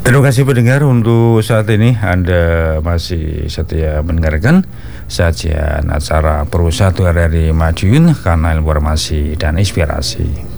Terima kasih pendengar, untuk saat ini Anda masih setia mendengarkan sajian acara Pro 1 RRI Madiun, kanal informasi dan inspirasi.